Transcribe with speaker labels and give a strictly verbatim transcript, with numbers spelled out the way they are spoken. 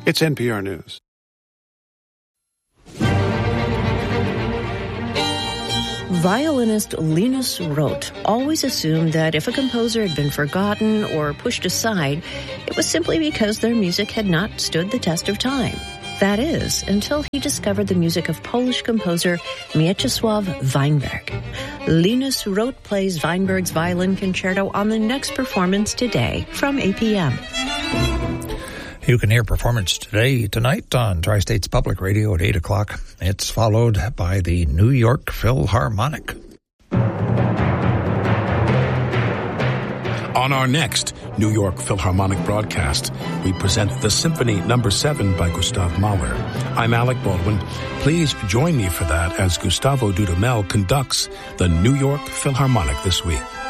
Speaker 1: It's N P R News.
Speaker 2: Violinist Linus Roth always assumed that if a composer had been forgotten or pushed aside, it was simply because their music had not stood the test of time. That is, until he discovered the music of Polish composer Mieczysław Weinberg. Linus Roth plays Weinberg's violin concerto on the next performance today from eight p.m.
Speaker 3: You can hear Performance Today tonight on Tri-States Public Radio at eight o'clock. It's followed by the New York Philharmonic.
Speaker 4: On our next New York Philharmonic broadcast, we present the Symphony Number seven by Gustav Mahler. I'm Alec Baldwin. Please join me for that as Gustavo Dudamel conducts the New York Philharmonic this week.